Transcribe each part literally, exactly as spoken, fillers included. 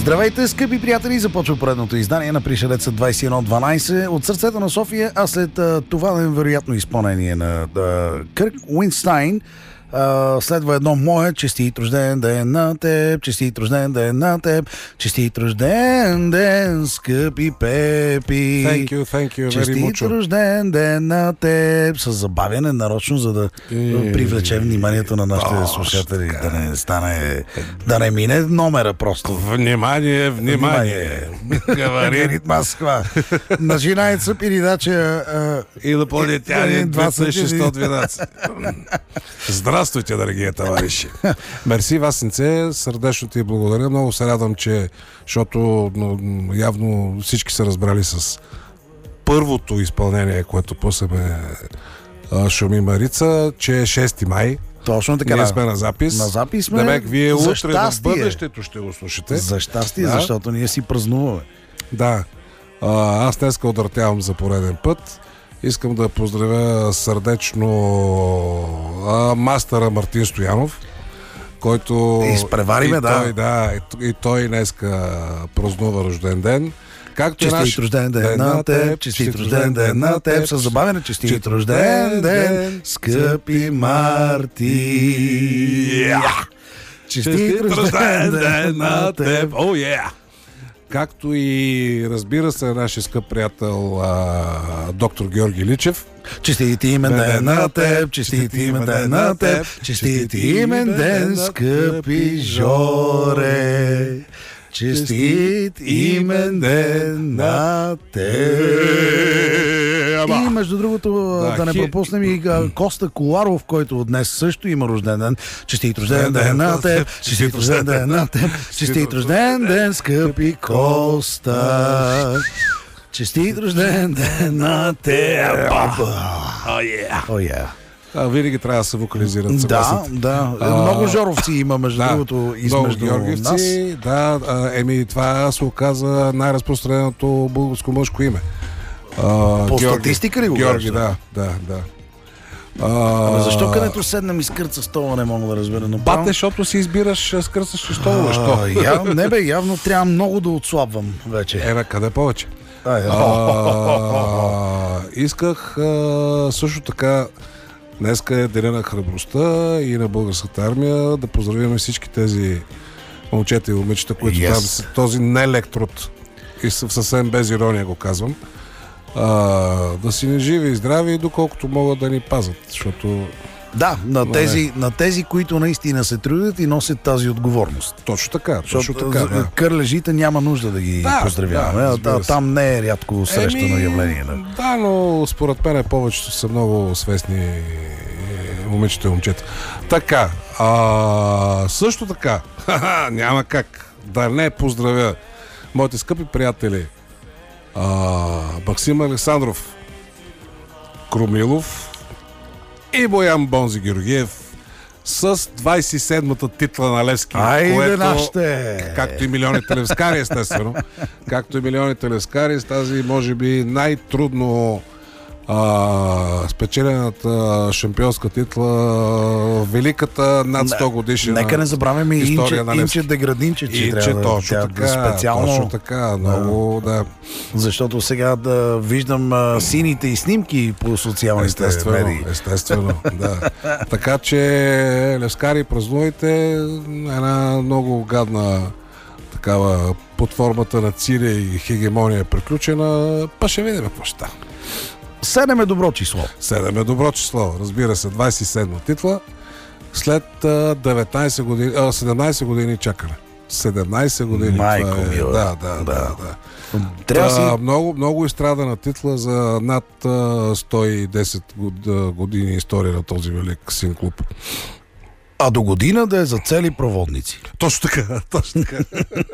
Здравейте, скъпи приятели! Започва поредното издание на Пришелеца двайсет и едно дванайсет от сърцето на София, а след а, това невероятно изпълнение на а, Кърк Уинстайн Uh, следва едно мое: честит рожден ден на теб, честит рожден ден на теб, честит рожден ден, скъпи Пепи. Thank you, thank you very честит much. рожден ден на теб. С забавяне нарочно, за да И... привлечем вниманието на нашите О, слушатели, да не стане, да не мине номера просто. Внимание, внимание! Говорит Москва. Начинается передача Инопланетянин двайсет шест дванайсет. Здравствуйте, дорогие товарищи! Мерси, Васенце, сърдечно ти благодаря. Много се радвам, че, защото но, явно всички са разбрали с първото изпълнение, което после ме а, шуми Марица, че е шести май. Точно така. Ние Да. сме на запис. На запис сме. Демек, вие За утре в бъдещето ще го слушате. За щастие, Да. защото ние си празнуваме. Да. А, аз днеска удъртявам за пореден път. Искам да поздравя сърдечно а, мастера Мартин Стоянов, който изпревариме, и да. Той, да. И, и той днеска празнува рожден ден. Както Честит наш... рожден ден на теб, честит рожден ден на теб, с забавяне, честит рожден ден, скъпи Марти. Честит рожден ден на теб. О, е! Както и, разбира се, нашия скъп приятел а, доктор Георги Личев. Честит имен ден на теб, честит имен ден на теб, честит имен ден, скъпи Жоре. Честит имен ден на теб. И между другото, да, да не хи... пропуснем и Коста Коларов, който днес също има рожден ден. Честит рожден ден на теб, честит рожден ден на теб, честит рожден ден, скъпи Коста. Честит рожден ден на теб. О, е. А, винаги трябва да се вокализират. Да, да. А, много жоровци има, между да, другото, измежду нас. Да, а, еми това се оказа най-разпространеното българско мъжко име. А, По Георги, статистика ли го Георги, кажеш? да, да, да. А, Абе, защо където седнем и скърца стола, не мога да разбера. Но Бате, защото си избираш скърцащи столове, що? А, яв, не бе, явно трябва много да отслабвам вече. Ера, къде повече? А, е. А, исках а, също така, днеска е деня на храбростта и на българската армия, да поздравим всички тези момчета и момичета, които Yes. там са този нелек труд. И съвсем без ирония го казвам. А, да си не живи и здрави, доколкото могат да ни пазят, защото... Да, на Но тези, на тези, които наистина се трудят и носят тази отговорност. Точно така, точно Защото така, да. кърлежите няма нужда да ги Да, поздравяваме, да, а, разбира а се. там не е рядко срещано Еми, явление. Да. Да, но според мен повечето са много свестни момичета и момчета. Така, а, също така, няма как да не поздравя моите скъпи приятели а, Максим Александров Кромилов и Боян Бонзи Георгиев с двайсет и седмата титла на Левски. Айде което, нашите! както и милионите левскари, естествено. Както и милионите левскари с тази, може би, най-трудно а, спечелената шампионска титла, великата над сто годишна. Нека не забравяме и история Инче, на Левски. Инче Деградинче, че И че трябва точно да, така, да специално... точно така, много, да. Защото сега да виждам а, сините и снимки по социалните Естествено, медии. естествено, да. Така че, левскари, празнувайте, една много гадна такава под формата на Цирия и хегемония е приключена, па ще видим какво ще стане. Седем е добро число. седем е добро число, разбира се, двайсет и седма титла, след а, деветнайсет години, а, седемнайсет години чакане. седемнайсет години. Майко това е, мила. Да, да, да, да. да. Трябва Да, си... много, много изстрадана титла за над а, сто и десет год- години история на този велик син клуб. А до година да е за цели проводници. Точно така, точно така.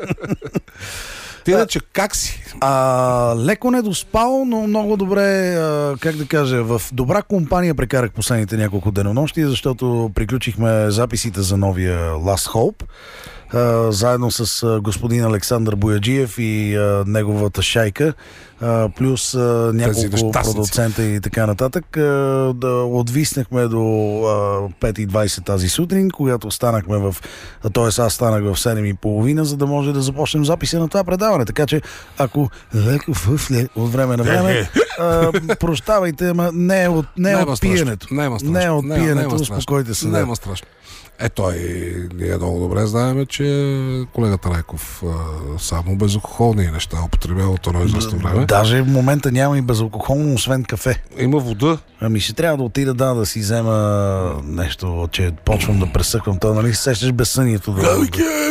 Ти иначе как си? А, леко недоспал, но много добре, а, как да кажа, в добра компания прекарах последните няколко денонощи, защото приключихме записите за новия Last Hope. а, заедно с а, господин Александър Бояджиев и а, неговата шайка, а, плюс а, няколко продуцента и така нататък. А, да отвиснахме до а, пет и двайсет тази сутрин, когато станахме в... т.е. аз станах в седем и половина, за да може да започнем записа на това предаване. Така че, ако леко въфле от време на време, а, прощавайте, ама не е от, не е от пиенето. Не е от пиенето, успокойте се. Няма страшно. Е, той ние много добре знаем, че колегата Райков а, само безалкохолни неща употребява от едно известно време. Даже в момента няма и безалкохолно, освен кафе. Има вода. Ами ще трябва да отида да, да си взема нещо, че почвам да пресъхвам. Това, нали, сещаш безсънието. Да...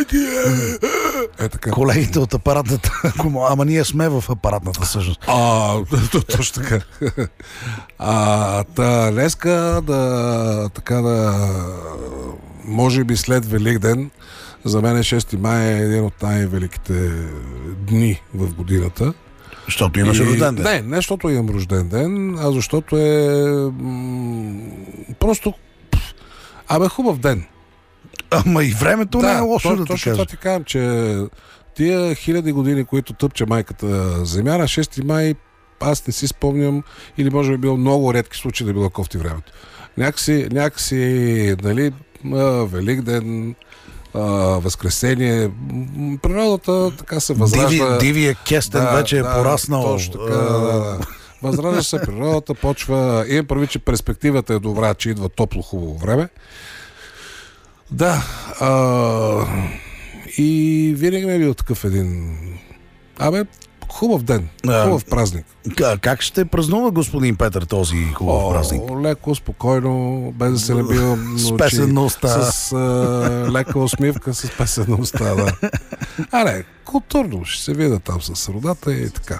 Е, така. Колегите от апаратната, ама ние сме в апаратната всъщност. А, точно така. А, та, днеска да, така да, може би след Великден, за мен шести май е един от най-великите дни в годината. Защото имаш и... рожден ден. Не, не защото имам рожден ден, а защото е м- просто абе хубав ден. Ама и времето да, не е лошо, то, да ти точно кажа. Това ти казвам, че тия хиляди години, които тъпче майката земя, на шести май аз не си спомням, или може би било много редки случаи да било кофти времето. Някакси, някакси нали, Великден, Възкресение, природата така се възражда. Диви, дивия кестен да, вече да, е пораснал. Точно така, да, да. Възражда се природата, почва. Имам прави, че перспективата е добра, че идва топло, хубаво време. Да. А, и винаги ми е бил такъв един... Абе, хубав ден, хубав празник. Как ще празнува господин Петър този хубав О, празник? Леко, спокойно, без да се набивам с песен на уста. С а, лека усмивка, с песен на уста, да. А не, културно ще се видя там с родата и така.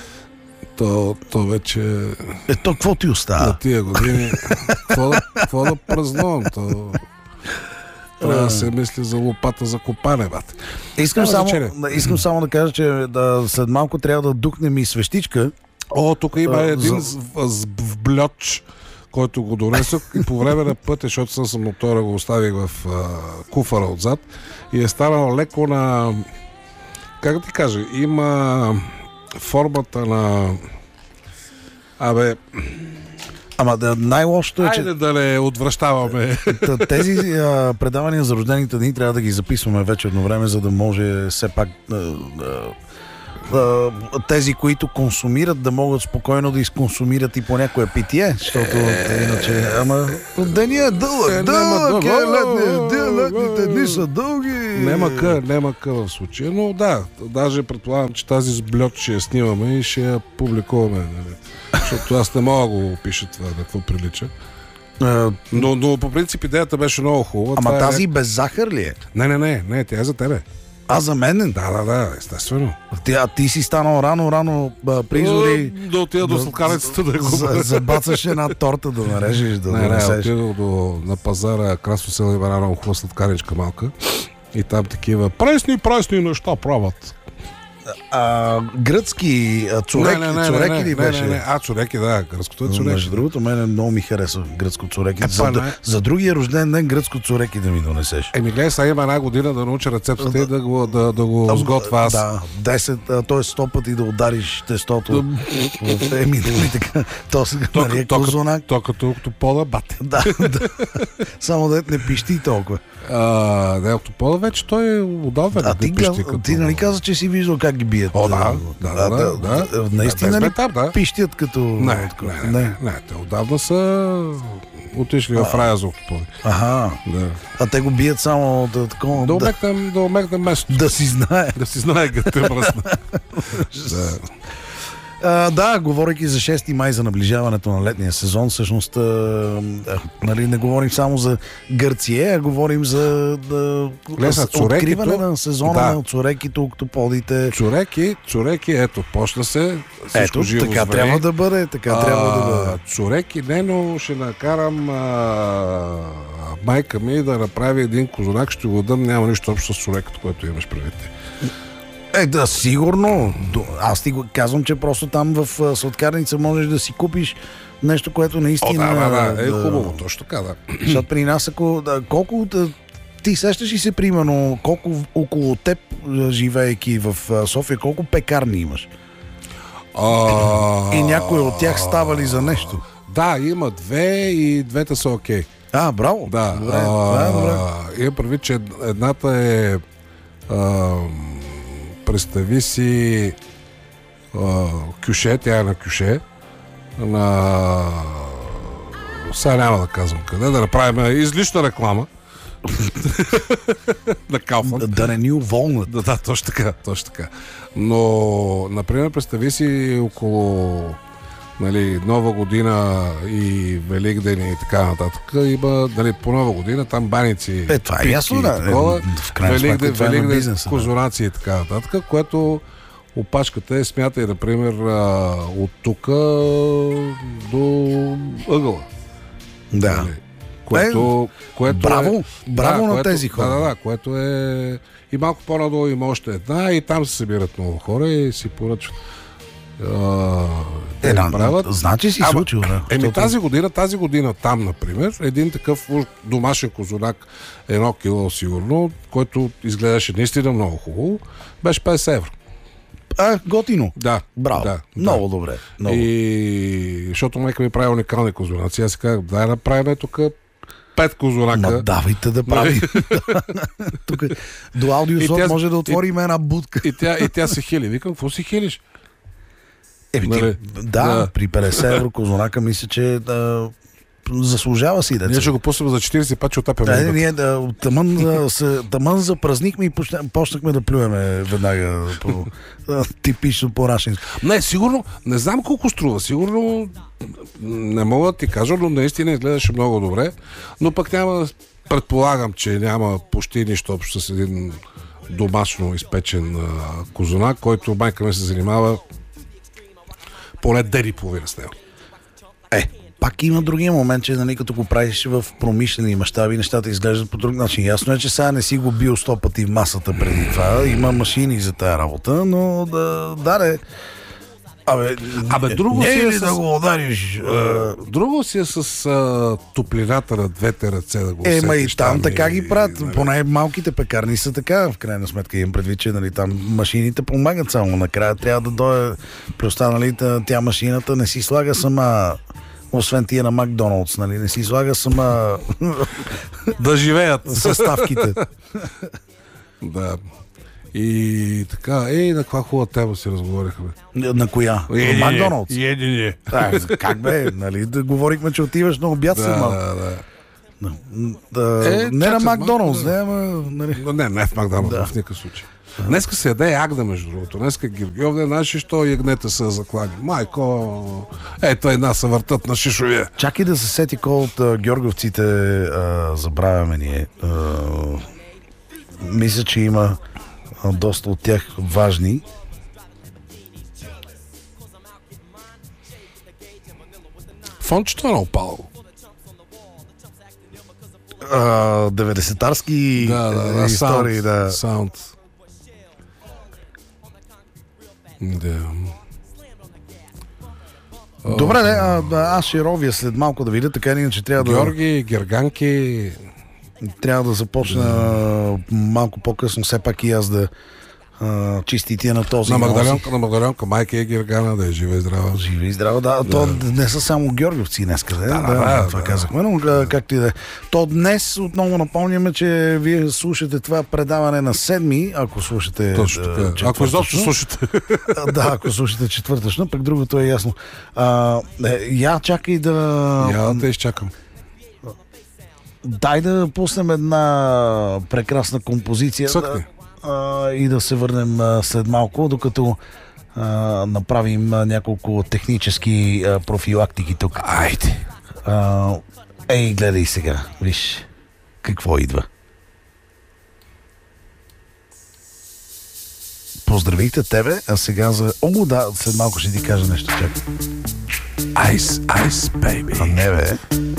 То, то вече... Е, то какво ти остава? На тия години, какво да, какво да празнувам? То... Трябва да се мисли за лопата за копане, бат. Искам, само, искам само да кажа, че да, след малко трябва да духнем и свещичка. О, тук има а, един за... в бльоч, който го донесох и по време на пътя, защото съм с мотора, го оставих в а, куфара отзад и е станал леко на... Как да ти кажа? Има формата на... Абе... Ама да, най-лошото е, че... Айде да не отвръщаваме. Тези а, предавания за рождените дни трябва да ги записваме вече едно време, за да може все пак а, а, а, тези, които консумират, да могат спокойно да изконсумират и по някое питие, защото е, иначе... Ама деня е дълъг, е, дълъг е, летния, летните дни са дълги. Нема къ, нема къ в случая, но да, даже предполагам, че тази с бльот ще я снимаме и ще я публикуваме, нали? Защото аз не мога да го опиша това, да какво прилича. Uh, но, но по принцип идеята беше много хубава. Ама тази е... без захар ли е? Не, не, не, не, тя е за тебе. А за мен? Да, да, да, естествено. Ти, а ти си станал рано, рано призори. Да отида до сладкарницата да го... За, забацаш една торта да нарежеш, да не, донесеш. Не, отидох до, на пазара Красно село има една много хубава сладкарничка малка. И там такива пресни, пресни неща правят. А, гръцки цуреки, не, не, не, цуреки не, ли беше? Не, не, не, а цуреки, да, гръцкото е цуреки. Между другото, мене много ми харесва гръцко цуреки. Е, за, да, за другия рожден ден гръцко цуреки да ми донесеш. Еми, гледай, сега има една година да науча рецептата и да го, да, да го сготвя аз. Да, десет, т.е. сто пъти да удариш тестото. Еми, нали така, то се нали козунак. То като пода бате. Да, да. Само да не пищи толкова. Да, пода вече той е отдавна. А ти, ти нали каза, че си виждал как ги бият? О, да, да, да, да. Наистина ли пищят като... Не, не, не, те отдавна са отишли в рая за октоподи. Аха. Да. А те го бият само да такова... Да омекнем место. Да си знае. Да си знае като е мръсна. Да. А, да, говорейки за шести май, за наближаването на летния сезон, всъщност а, нали, не говорим само за Гърция, а говорим за да, Леса, откриване на сезона да. На цурекито, октоподите. Цуреки, цуреки, ето, почна се. Ето, живо така звери. трябва да бъде, така а, трябва да бъде. Цуреки, не, но ще накарам а, майка ми да направи един козунак, ще го дам, няма нищо общо с цурекото, което имаш предвид. Е, да, сигурно. Аз ти го казвам, че просто там в сладкарница можеш да си купиш нещо, което наистина... О, да, да, да, е хубаво, точно така, да. Защото при нас, ако... Да, колко... Да, Ти сещаш ли се, примерно, колко около теб, живеейки в София, колко пекарни имаш? А... И някой от тях става ли за нещо? Да, има две и двете са окей. Okay. А, браво! Да, добре, а, добре. има предвид, че едната е а, представи си а, кюше, тя е на кюше, на сега няма да казвам къде, да направим излишна реклама на Kaufland. Да, да не ни уволнат. Да, да, точно така, точно така. Но, например, представи си около, нали, Нова година и Великден и така нататък. Има, нали, по Нова година там баници. Е, това е ясно, да. Такова, В крайна сметка това е на бизнеса. козунаци и така нататък, което опашката е, смятай, например, от тук до ъгъла. Да. Нали, което, което браво, е, браво да, на което, тези хора. Да, да, да, което е... И малко по-надолу има още една и там се събират много хора и си поръчват. А, е, да, правят. значи си случило, да. Еми Защото... тази година, тази година там, например, един такъв домашен козунак, едно кило сигурно, който изгледаше наистина много хубаво, беше петдесет евро. А, готино. Да. Браво. Да, много да. добре. Много. И защото майка ми прави уникални козунаци. Аз си казах, дай направим тук пет козунака. Ма давайте да правим. Тук до аудиослот тя... може да отворим една будка. И тя, и тя се хили. Викам, какво си хилиш? Еми, Нали? ти, да, да, при петдесет евро козунака мисля, че да, заслужава си деца. Ние ще го пуснем за четиридесет и пет, че отапяме. Да, ние да, тъмън, да, се, тъмън запразнихме и почнахме да плюеме веднага по, типично по-рашенско. Не, сигурно, не знам колко струва. Сигурно не мога да ти кажа, но наистина изгледаше много добре. Но пък няма, предполагам, че няма почти нищо общо с един домашно изпечен а, козунак, който майка ми се занимава поне ден и половина с него. Е, пак има другия момент, че нали, като го правиш в промишлени мащаби, нещата изглеждат по друг начин. Ясно е, че сега не си го бил сто пъти в масата преди това. Има машини за тая работа, но да, да, не. Абе, Абе, друго не си е е ли с... да го удариш? А... Друго си е с а, топлината на двете ръце да го усетиш. Е, ма и там, там така и, ги правят. нали... Поне малките пекарни са така. В крайна сметка имам предвид, че нали, там машините помагат само. Накрая трябва да дойде. Плюс нали, тя машината не си слага сама. Освен тия на Макдоналдс, нали? Не си слага сама да живеят съставките. Да. И така, ей, на каква хубава тема си разговорихме. На коя? Е, Макдоналдс. Едини. Да, как бе, нали? Да говорихме, че отиваш на обяд след малко. Да, да. Да, е, не на Макдоналдс, да. не, ама... Нали... Не, не в Макдоналдс, да. В никакъв случай. Днеска се яде ягда, между другото. Днеска Георгиев ден, знаеш ли, що ягнета са заклани? Майко, ето една са въртат на шишовия. Чакай да се сети кой от а, георгиевците а, забравяме ние. А, мисля, че има а, доста от тях важни. Фончето е на опало. деветдесетарски да, да, да, истории. Да. Саунд. Да. Добре, не, а, аз ще ровя след малко да видя, така иначе трябва да... Георги, Герганки... Трябва да започна да. Малко по-късно, все пак и аз да а, чисти тия на този. На Магдаленка, на Магдаленка, майка е Гергана, да е жива и здрава. Жива и здрава, да. да. То не са само георгиевци днес, къде? Да, да, да, да, това да. казахме, но както и да е. То днес отново напомняме, че вие слушате това предаване на седми, ако слушате точно, ако изобщо слушате. Да, ако слушате четвъртъчно, пък другото е ясно. А, я чакай да... Я да те изчакам. Дай да пуснем една прекрасна композиция да, а, и да се върнем а, след малко, докато а, направим а, няколко технически а, профилактики тук. Айде! А, ей, гледай сега, виж какво идва. Поздравихте тебе, а сега за... О, да, след малко ще ти кажа нещо, чакай. Ice, ice, baby. А не бе.